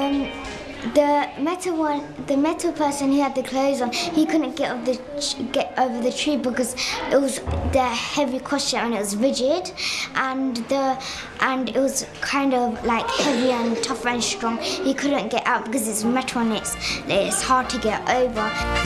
the metal person who had the clothes on, he couldn't get over the tree because it was the heavy costume and it was rigid, and it was kind of like heavy and tough and strong. He couldn't get out because it's metal and it's hard to get over.